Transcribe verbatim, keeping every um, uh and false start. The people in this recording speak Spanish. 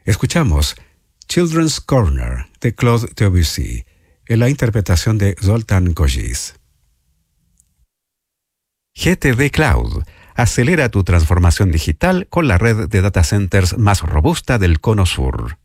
Escuchamos Children's Corner de Claude Debussy en la interpretación de Zoltán Kojic. G T D Cloud. Acelera tu transformación digital con la red de data centers más robusta del Cono Sur.